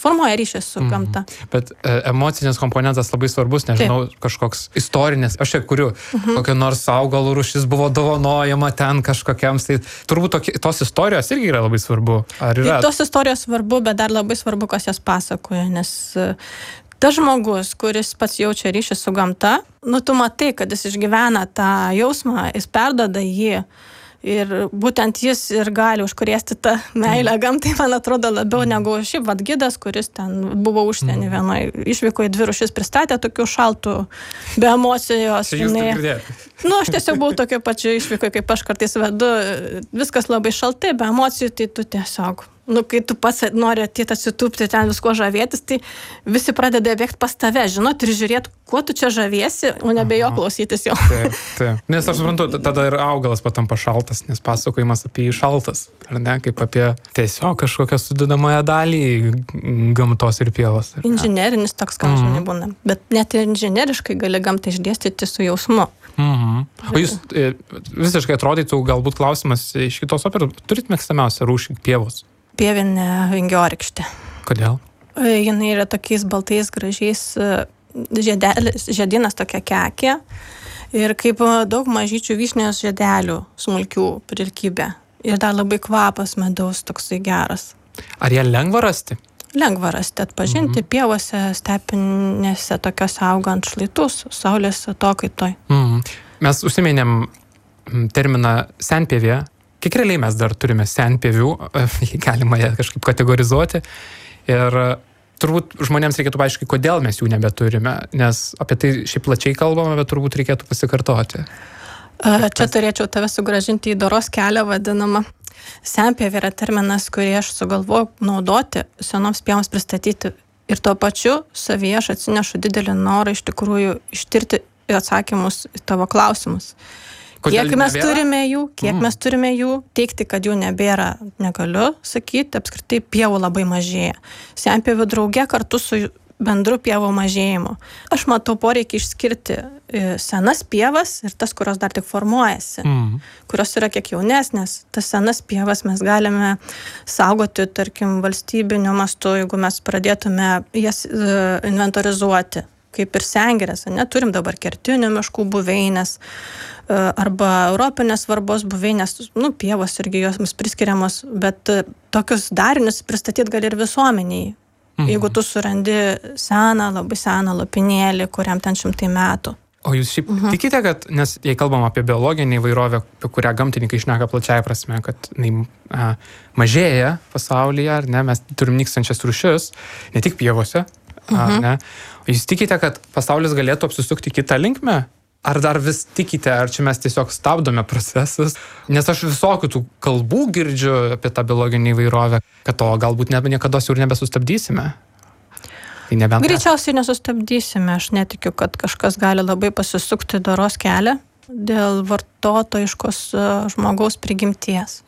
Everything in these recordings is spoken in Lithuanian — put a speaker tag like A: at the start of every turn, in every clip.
A: formuoja ryšį su gamta.
B: Bet emocinis komponentas labai svarbus, nežinau, kažkoks istorinės, aš čia kuriu, kokio nors augalų rūšis buvo dovanojama ten kažkokiams, tai turbūt tos istorijos irgi yra labai svarbu. Ar yra?
A: Tos istorijos svarbu, bet dar labai svarbu, kas jas pasakoja, nes tas žmogus, kuris pats jaučia ryšį su gamta, tu matai, kad jis išgyvena tą jausmą, jis perduoda jį ir būtent jis ir gali užkrėsti tą meilę gamtai, man atrodo, labiau negu šiaip gidas, kuris ten buvo užsienį vienoje išvykoje 2 rūšis pristatė tokių šaltų, be emocijos. Aš tiesiog buvau tokio pačio išvykoje, kaip aš kartais vedu, viskas labai šaltai, be emocijų, tai tu tiesiog... kai tu pats nori atėti atsitūpti ten visko žavėtis, tai visi pradeda bėgti pas tave, žinot, ir žiūrėti, kuo tu čia žaviesi, o nebe jo klausytis jau.
B: Taip. Nes aš suprantu, tada ir augalas patampa šaltas, nes pasakojimas apie jį šaltas, ar ne, kaip apie tiesiog kažkokią sudedamąją dalį gamtos ir pievos.
A: Inžinerinis toks, ką žinai būna, bet net inžineriškai gali gamtą išdėstyti su jausmu.
B: O jūs visiškai atrodytų, galbūt klausimas iš kitos operos, turit mėgstamiausią rūšį pievos?
A: Pievinė vingiorykštė.
B: Kodėl?
A: Jinai yra tokiais baltais, gražiais žiedynas tokia kekė ir kaip daug mažyčių vyšnios žiedelių smulkių prilkybė. Ir dar labai kvapas medaus toksai geras.
B: Ar ją lengva rasti?
A: Lengva rasti, atpažinti pievose, stepinėse tokios augant šlaitus, saulės atokaitoj.
B: Mes užsiminėm terminą senpievė. Kiek realiai mes dar turime senpievių, galima ją kažkaip kategorizuoti. Ir turbūt žmonėms reikėtų paaiškinti, kodėl mes jų nebeturime, nes apie tai šiaip plačiai kalbame, bet turbūt reikėtų pasikartoti.
A: Čia turėčiau tave sugrąžinti į doros kelią vadinamą. Senpievė yra terminas, kurį aš sugalvoju naudoti, senoms pievoms pristatyti. Ir tuo pačiu savyje aš atsinešu didelį norą iš tikrųjų ištirti atsakymus į tavo klausimus. Kiek mes turime jų, teikti, kad jų nebėra, negaliu sakyti, apskritai pievų labai mažėja. Senpievių drauge kartu su bendru pievų mažėjimu. Aš matau poreikį išskirti senas pievas ir tas, kurios dar tik formuojasi, kurios yra kiek jaunesnės. Tas senas pievas mes galime saugoti, tarkim, valstybinio mastu, jeigu mes pradėtume jas inventorizuoti. Kaip ir sengirės, turim dabar kertinių miškų buveinės arba europinės svarbos buveinės, pievos irgi jos priskiriamos, bet tokius darinius pristatyti gali ir visuomeniai. Jeigu tu surandi labai seną lopinėlį, kuriam ten 100 metų.
B: O jūs šiaip tikite, kad, nes jei kalbam apie biologinę įvairovę, apie kurią gamtininkai šneka plačiaja prasme, kad mažėja pasaulyje, ar ne, mes turim nykstančias rūšis, ne tik pievose, ne? Jūs tikite, kad pasaulis galėtų apsisukti kitą linkmę? Ar dar vis tikite, ar čia mes tiesiog stabdome procesus? Nes aš visokių tų kalbų girdžiu apie tą biologinį įvairovę, kad to galbūt niekada jau ir nebesustabdysime. Tai
A: Greičiausiai nesustabdysime. Aš netikiu, kad kažkas gali labai pasisukti doros kelią dėl vartotojiškos žmogaus prigimties.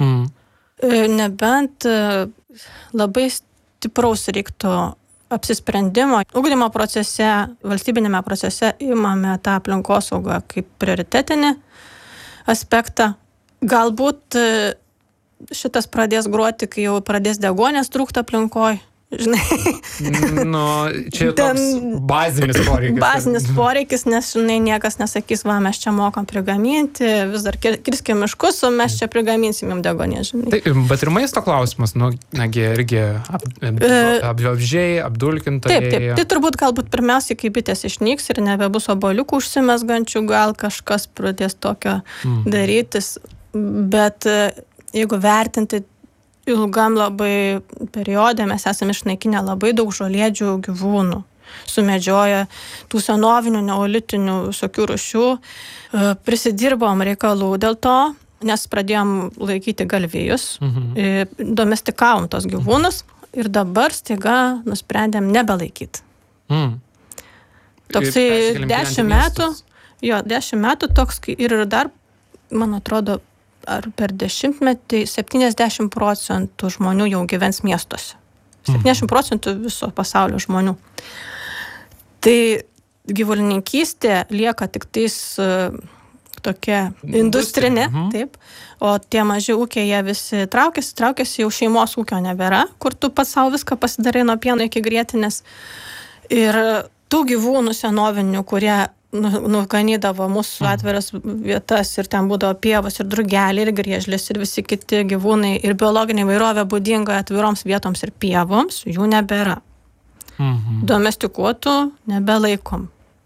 A: Nebent labai stipraus reiktų apsisprendimo. Ugdymo procese, valstybinėme procese imame tą aplinkosaugą kaip prioritetinį aspektą. Galbūt šitas pradės gruoti, kai jau pradės deguonies trūkti aplinkoj. Žinai.
B: Čia toks bazinis poreikis.
A: Bazinis poreikis, nes, niekas nesakys, mes čia mokam prigaminti, vis dar kirskim miškus, o mes čia prigaminsim jums degonės, žinai.
B: Bet ir maisto klausimas, irgi apžiai, apdulkintojai.
A: Taip. Tai galbūt pirmiausiai, kai bitės išnyks ir nebebus obuoliukų užsimezgančių, gal kažkas pradės tokio darytis, bet jeigu vertinti ilgam labai periode mes esame išnaikinę labai daug žolėdžių gyvūnų. Sumedžioja tų senovinių, neolitinių visokių rūšių. Prisidirbom reikalų dėl to, nes pradėjom laikyti galvijus, domestikavom tos gyvūnus ir dabar staiga nusprendėm nebelaikyti. Toksai 10 metų, 10 metų toks ir dar, man atrodo, ar per 10-metį 70% žmonių jau gyvens miestuose. 70% viso pasaulio žmonių. Tai gyvulininkystė lieka tik tais tokia industrinė, taip. O tie maži ūkiai, jie visi traukiasi, jau šeimos ūkio nebėra, kur tu pats savo viską pasidarai nuo pieno iki grietinės. Ir tų gyvūnų senovinių, kurie nuganydavo mūsų atviras vietas ir ten būdavo pievos ir drugeliai ir griežlės ir visi kiti gyvūnai ir biologinė įvairovė būdinga atviroms vietoms ir pievoms, jų nebėra. Domestikuotų nebelaikom.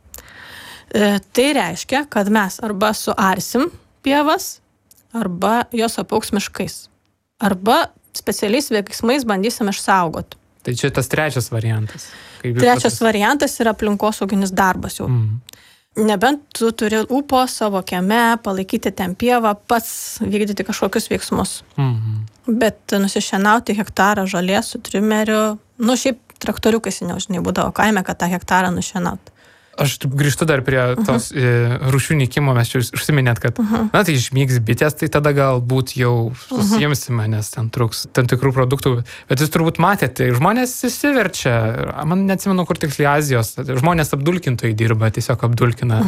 A: Tai reiškia, kad mes arba suarsim pievas, arba jos apaugs miškais. Arba specialiais veiksmais bandysim išsaugoti.
B: Tai čia tas trečias variantas.
A: Trečias variantas yra aplinkosauginis darbas jau. Nebent tu turi ūpo savo kieme, palaikyti ten pievą, pats vykdyti kažkokius veiksmus. Bet nusišienauti hektarą žolės su trimeriu, šiaip traktoriukai seniau, būdavo kaime, kad tą hektarą nušienauti.
B: Aš grįžtu dar prie tos rūšių nykimo, mes čia užsiminėt, kad tai išnyks bitės, tai tada galbūt jau susijimsime, nes ten truks tam tikrų produktų. Bet jūs turbūt matėte, žmonės įsiverčia, man neatsimenu, kur tiksliai Azijos, žmonės apdulkintojai dirba, tiesiog apdulkina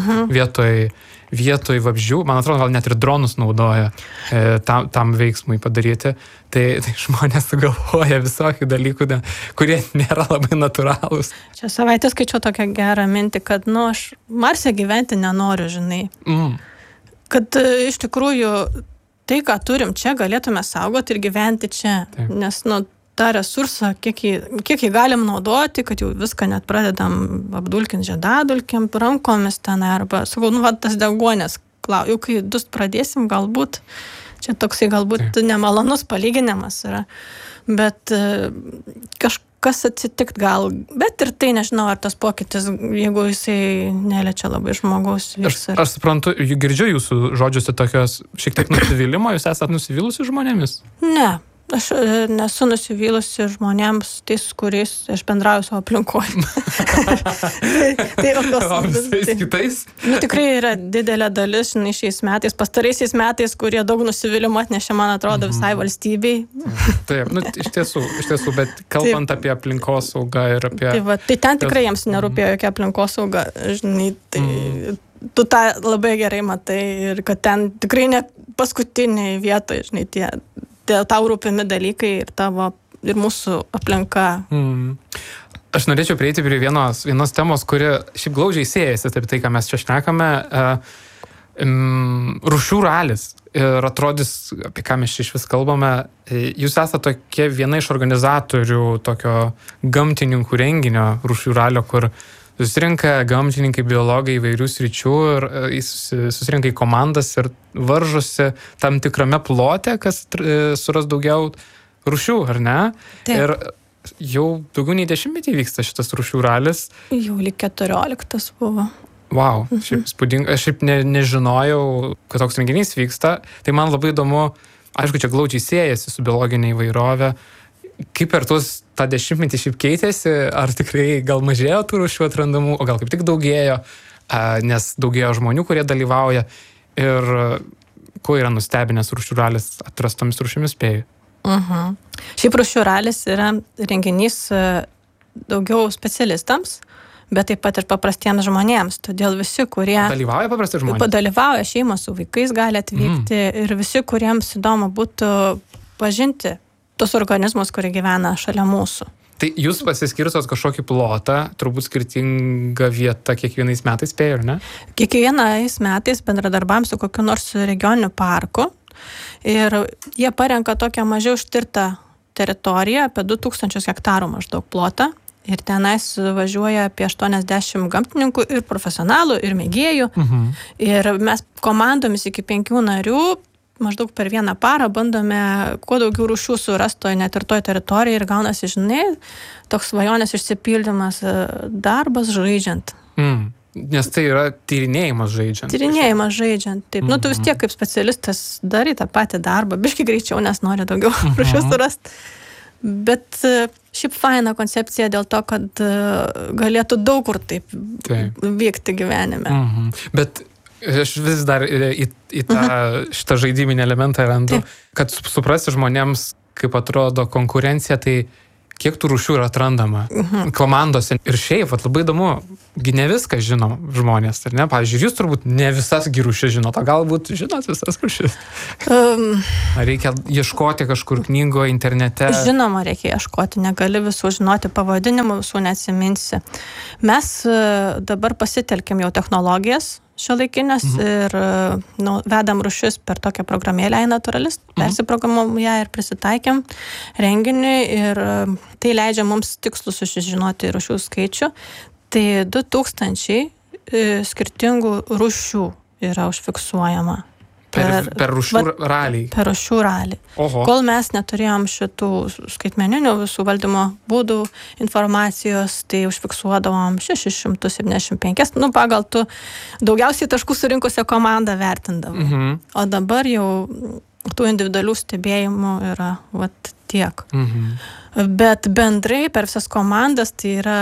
B: vietoj vabzdžių, man atrodo, gal net ir dronus naudoja tam veiksmui padaryti. Tai žmonės sugalvoja visokių dalykų, kurie nėra labai natūralūs.
A: Čia savaitę skaičiau tokią gerą mintį, kad aš Marse gyventi nenoriu, žinai. Kad iš tikrųjų tai, ką turim čia, galėtume saugoti ir gyventi čia. Taip. Nes tą resursą, kiek jį galim naudoti, kad jau viską net pradedam apdulkinti žiedadulkėm, rankomis ten, arba, sakau, tas deguonės, jau kai dust pradėsim, galbūt, čia toksai galbūt nemalonus palyginimas yra, bet kažkas atsitikt gal, bet ir tai nežinau, ar tas pokytis, jeigu jisai neliečia labai žmogaus vyks.
B: Aš suprantu, girdžiu jūsų žodžiuose tokios šiek tiek nusivylimo, jūs esat nusivylusi žmonėmis?
A: Ne. Aš nesu nusivylusi žmonėms, tais, kuriais aš bendrauju savo aplinkoje.
B: O visais kitais?
A: Tikrai yra didelė dalis šiais metais, pastaraisiais metais, kurie daug nusivylimo atnešė, man atrodo, visai valstybei.
B: Taip, iš tiesų, bet kalbant apie aplinkosaugą ir apie...
A: Tai ten tikrai jiems nerūpėjo jokia aplinkosauga, žinai, tai... Tu tą labai gerai matai ir kad ten tikrai ne paskutiniai vietoje, žinai, tau rūpimi dalykai ir tavo, ir mūsų aplinka.
B: Aš norėčiau prieiti prie vienos temos, kuri šiaip glaudžiai siejasi, taip tai, ką mes čia šnekame, rūšių ralis. Ir atrodys, apie ką mes čia iš vis kalbame, jūs esate tokie viena iš organizatorių tokio gamtininkų renginio rūšių ralio, kur susirinka gamtininkai, biologai įvairių sričių ir susirinka į komandas ir varžosi tam tikrame plote, kas suras daugiau rūšių, ar ne?
A: Taip.
B: Ir jau daugiau nei 10 vyksta šitas rūšių ralis.
A: Jau lyg 14 buvo.
B: Wow, šiaip spūdinga. Aš šiaip nežinojau, kad toks renginys vyksta. Tai man labai įdomu, aišku, čia glaudžiai siejasi su biologinė įvairovė. Kaip per tą 10 šiaip keitėsi, ar tikrai gal mažėjo tų rūšių atrandamų, o gal kaip tik daugėjo, nes daugėjo žmonių, kurie dalyvauja ir kuo yra nustebinęs rūšių ralis atrastomis rūšimis spėju.
A: Šiaip rūšių ralis yra renginys daugiau specialistams, bet taip pat ir paprastiems žmonėms, todėl visi, kurie...
B: Dalyvauja paprasti žmonės?
A: Dalyvauja, šeimos su vaikais gali atvykti ir visi, kuriems įdomu būtų pažinti tos organizmus, kurie gyvena šalia mūsų.
B: Tai jūs pasiskirstot kažkokį plotą, turbūt skirtinga vieta kiekvienais metais spėju, ar ne?
A: Kiekvienais metais bendradarbiaujam su kokiu nors regioniniu parku ir jie parenka tokią mažiau ištirtą teritoriją, apie 2000 hektarų maždaug plotą ir tenais važiuoja apie 80 gamtininkų ir profesionalų ir mėgėjų. Ir mes komandomis iki 5 narių maždaug per vieną parą bandome kuo daugiau rūšių surasti net ir toj teritorijoje ir gaunasi, žinai, toks svajonės išsipildymas, darbas žaidžiant.
B: Nes tai yra tyrinėjimas žaidžiant.
A: Tyrinėjimas žaidžiant, taip. Tu vis tiek kaip specialistas darai tą patį darbą, biškį greičiau, nes nori daugiau rūšių surasti. Bet šiaip faina koncepcija dėl to, kad galėtų daug kur taip vykti gyvenime.
B: Bet aš vis dar į šitą žaidiminį elementą randu, kad suprasti žmonėms, kaip atrodo konkurencija, tai kiek tų rūšių yra atrandama komandose. Ir šiaip, labai įdomu, ne viską žino žmonės, ar ne? Pavyzdžiui, jūs turbūt ne visas rūšis žinot, o galbūt žinot visas rūšis. Ar reikia ieškoti kažkur knygoje, internete?
A: Žinoma, reikia ieškoti, negali visų žinoti pavadinimų, visų neatsiminsi. Mes dabar pasitelkim jau technologijas šiuolaikinės ir vedam rūšis per tokią programėlę iNaturalist, persiprogramuom ją ir prisitaikėm renginiui ir tai leidžia mums tikslus sužinoti rūšių skaičių. Tai 2000 skirtingų rūšių yra užfiksuojama.
B: Per rūšių ralį.
A: Per rūšių ralį.
B: Oho.
A: Kol mes neturėjom šitų skaitmeninių visų valdymo būdų informacijos, tai užfiksuodavom 675, pagal tu daugiausiai taškų surinkusią komandą vertindavom. O dabar jau tų individualių stebėjimų yra tiek. Bet bendrai per visas komandas tai yra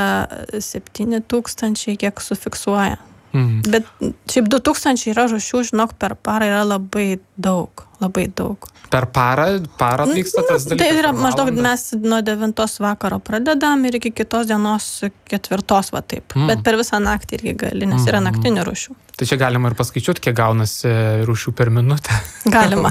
A: 7000, kiek sufiksuoja. Bet šiaip 2000 yra rūšių, žinok, per parą yra labai daug.
B: Per parą atvyksta tas dalykas?
A: Tai yra maždaug mes nuo 9 vakaro pradedam ir iki kitos dienos 4, va taip. Bet per visą naktį irgi gali, nes yra naktinių rūšių.
B: Tai čia galima ir paskaičiuoti, kiek gaunasi rūšių per minutę.
A: Galima.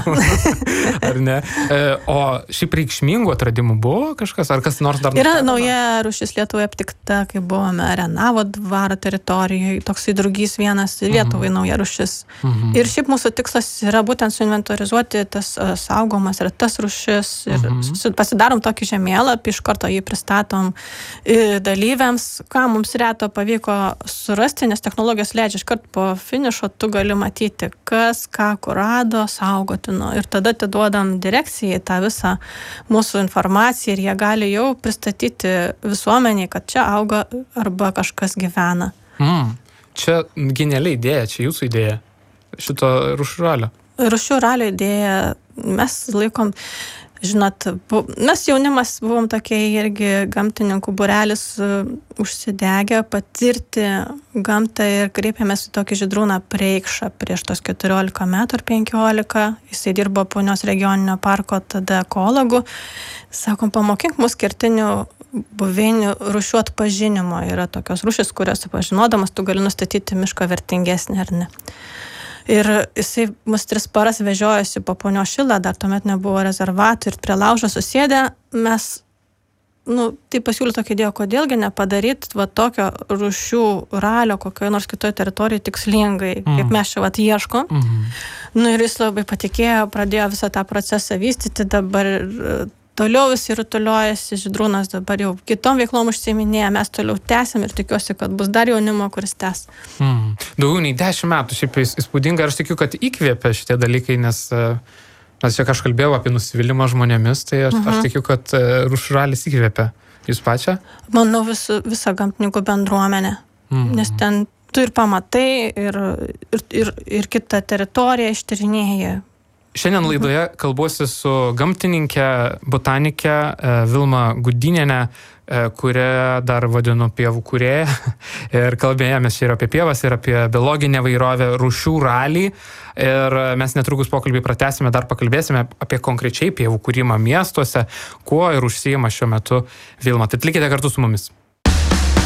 B: Ar ne? O šiaip reikšmingų atradimų buvo kažkas? Ar kas nors dar...
A: Yra nauja rūšis Lietuvoje aptikta, kai buvome Renavo dvaro teritorijoje, toksai drugys vienas Lietuvai nauja rūšis. Ir šiaip mūsų tikslas yra būtent suinventorizuoti tas saugomas ir tas rūšis. Ir pasidarom tokį žemėlapį, iš karto jį pristatom dalyviams, ką mums reto pavyko surasti, nes technologijos leidžia iš karto po finišo tu gali matyti, kas, ką, kur rado, saugotino. Ir tada atiduodam direkcijai tą visą mūsų informaciją ir jie gali jau pristatyti visuomeniai, kad čia auga arba kažkas gyvena.
B: Čia geniali idėja, čia jūsų idėja, šito rūšių ralio.
A: Rūšių ralio idėja, mes laikom, žinot, mes jaunimas buvom tokie irgi gamtininkų būrelis užsidegę patirti gamtą ir kreipėmės į tokį Žydrūną Preikšą prieš tos 14 metų ar 15. Jisai dirbo Punios regioninio parko tada ekologų. Sakom, pamokink mus kertinių buveinių rūšių atpažinimo. Yra tokios rūšys, kurios pažinodamas tu gali nustatyti miško vertingesnį ar ne. Ir jisai mus 3 paras vežiojosi po Punios Šilą, dar tuomet nebuvo rezervatų ir prie laužo susėdę, mes, tai pasiūlė tokį idėją, kodėlgi nepadaryti tokio rūšių ralio kokioje nors kitoje teritorijoje tikslingai, kaip mes čia ieškom. Ir jis labai patikėjo, pradėjo visą tą procesą vystyti, dabar toliau visi rutuliojasi, Žydrūnas dabar jau kitom veiklom užsiiminėja, mes toliau tęsim ir tikiuosi, kad bus dar jaunimo, kuris tęs.
B: Daugiau nei 10 metų, šiaip įspūdinga, ir aš tikiu, kad įkvėpia šitie dalykai, nes čia aš kalbėjau apie nusivylimą žmonėmis, tai aš tikiu, kad rūšių ralis įkvėpia. Jūs pačią?
A: Manau, visą gamtininkų bendruomenę, nes ten tu ir pamatai ir kitą teritoriją ištyrinėji.
B: Šiandien laidoje kalbuosi su gamtininkė, botanikė Vilma Gudinienė, kurią dar vadinu pievų kūrėja. Ir kalbėjomės čia ir apie pievas, ir apie biologinę įvairovę, rūšių ralį. Ir mes netrukus pokalbį pratęsime, dar pakalbėsime apie konkrečiai pievų kūrimą miestuose, kuo ir užsiima šiuo metu Vilma. Tad likite kartu su mumis.